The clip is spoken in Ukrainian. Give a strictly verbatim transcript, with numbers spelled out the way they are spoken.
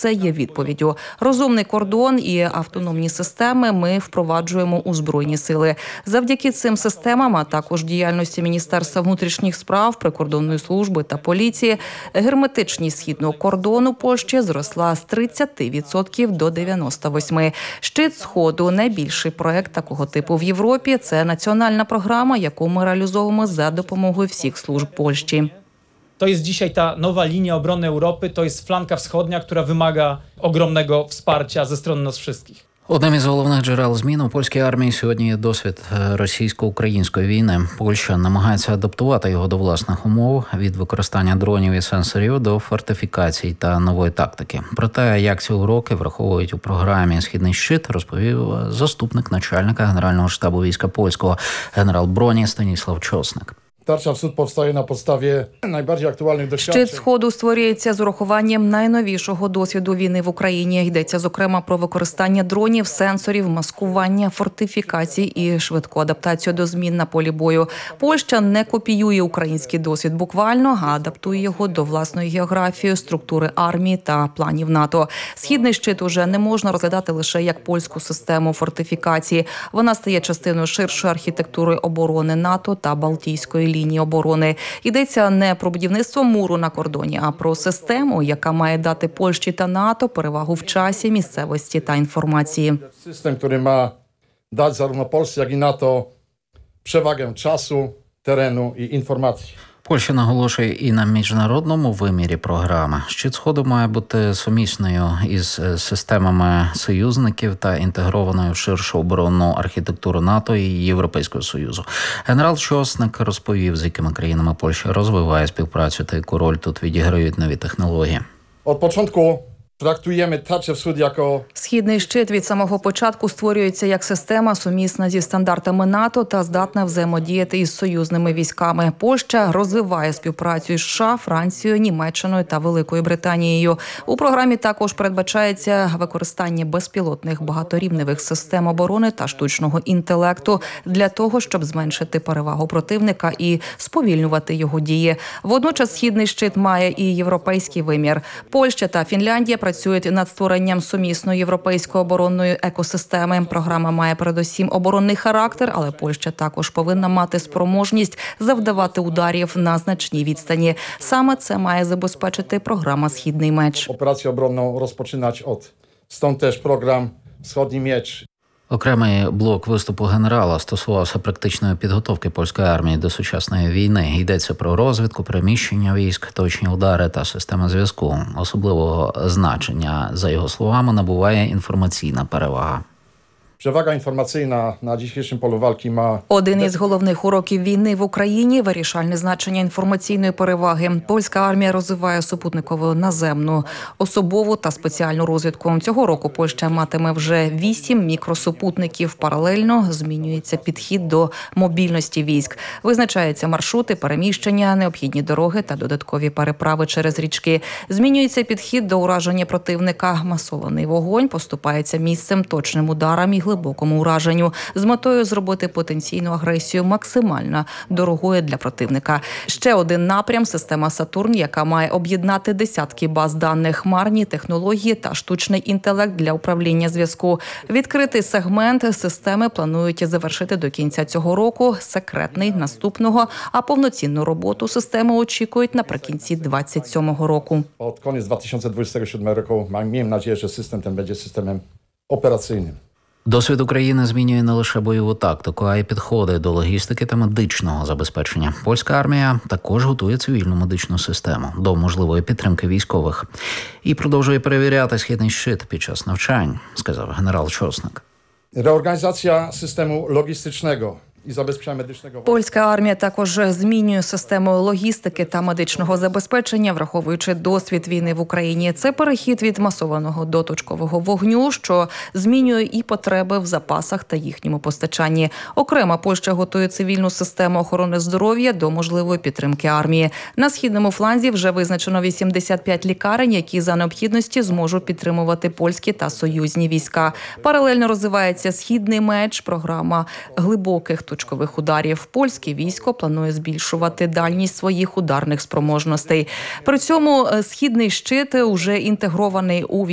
це є відповіддю. Розумний кордон і автономні системи ми впроваджуємо у Збройні сили. Завдяки цим системам, а також діяльності Міністерства внутрішніх справ, прикордонної служби та поліції, герметичність східного кордону Польщі зросла з тридцяти відсотків до дев'яноста восьми відсотків. Щит Сходу – найбільший проект такого типу в Європі. Це національна програма, яку ми реалізовуємо за допомогою всіх служб Польщі. To jest dzisiaj ta nowa linia obrony Europy, to jest flanka wschodnia, która wymaga ogromnego wsparcia ze strony nas wszystkich. Одним із головних джерел змін у польській армії сьогодні є досвід російсько-української війни. Польща намагається адаптувати його до власних умов, від використання дронів і сенсорів до фортифікацій та нової тактики. Про те, як ці уроки враховують у програмі «Східний щит», розповів заступник начальника Генерального штабу війська польського генерал Броні Станіслав Чосник. Tarcza Wschód powstaje na podstawie najbardziej aktualnych doświadczeń. Щит Сходу створюється з урахуванням найновішого досвіду війни в Україні. Йдеться, зокрема, про використання дронів, сенсорів, маскування, фортифікацій і швидку адаптацію до змін на полі бою. Польща не копіює український досвід буквально, а адаптує його до власної географії, структури армії та планів НАТО. Східний щит уже не можна розглядати лише як польську систему фортифікації. Вона стає частиною ширшої архітектури оборони НАТО та Балтійської лінії оборони. Йдеться не про будівництво муру на кордоні, а про систему, яка має дати Польщі та НАТО перевагу в часі, місцевості та інформації. System, który ma dać zarówno Polsce, jak i NATO przewagę czasu, terenu i informacji. Польща наголошує і на міжнародному вимірі програми. Щит Сходу має бути сумісною із системами союзників та інтегрованою в ширшу оборонну архітектуру НАТО і Європейського Союзу. Генерал Чосник розповів, з якими країнами Польща розвиває співпрацю та яку роль тут відіграють нові технології. Od początku traktujemy Tarczę Wschód jako... Східний щит від самого початку створюється як система, сумісна зі стандартами НАТО та здатна взаємодіяти із союзними військами. Польща розвиває співпрацю з США, Францією, Німеччиною та Великою Британією. У програмі також передбачається використання безпілотних багаторівневих систем оборони та штучного інтелекту для того, щоб зменшити перевагу противника і сповільнювати його дії. Водночас Східний щит має і європейський вимір. Польща та Фінляндія працюють над створенням сумісної європейської оборонної екосистеми. Програма має передусім оборонний характер, але Польща також повинна мати спроможність завдавати ударів на значній відстані. Саме це має забезпечити програма «Східний меч». Operację obronną rozpoczynać od. Stąd też program Wschodni Miecz. Окремий блок виступу генерала стосувався практичної підготовки польської армії до сучасної війни. Йдеться про розвідку, переміщення військ, точні удари та системи зв'язку. Особливого значення, за його словами, набуває інформаційна перевага. Przewaga informacyjna na dzisiejszym polu walki ma... Один із головних уроків війни в Україні – вирішальне значення інформаційної переваги. Польська армія розвиває супутникову наземну, особову та спеціальну розвідку. Цього року Польща матиме вже вісім мікросупутників. Паралельно змінюється підхід до мобільності військ. Визначаються маршрути, переміщення, необхідні дороги та додаткові переправи через річки. Змінюється підхід до ураження противника. Масований вогонь поступається місцем точним ударам і глибокому ураженню з метою зробити потенційну агресію максимально дорогою для противника. Ще один напрям – система «Сатурн», яка має об'єднати десятки баз даних, хмарні технології та штучний інтелект для управління зв'язку. Відкритий сегмент системи планують завершити до кінця цього року, секретний – наступного, а повноцінну роботу системи очікують наприкінці двадцять сьомого року. Pod koniec dwa tysiące dwudziestego siódmego roku miejmy nadzieję, że system ten będzie systemem operacyjnym. Досвід України змінює не лише бойову тактику, а й підходи до логістики та медичного забезпечення. Польська армія також готує цивільну медичну систему до можливої підтримки військових. І продовжує перевіряти Східний щит під час навчань, сказав генерал Чосник. Reorganizacja systemu logistycznego. Польська армія також змінює систему логістики та медичного забезпечення, враховуючи досвід війни в Україні. Це перехід від масованого до точкового вогню, що змінює і потреби в запасах та їхньому постачанні. Окремо Польща готує цивільну систему охорони здоров'я до можливої підтримки армії. На східному фланзі вже визначено вісімдесят п'ять лікарень, які за необхідності зможуть підтримувати польські та союзні війська. Паралельно розвивається «Східний меч», програма глибоких точкових ударів. Польське військо планує збільшувати дальність своїх ударних спроможностей. При цьому Східний щит уже інтегрований у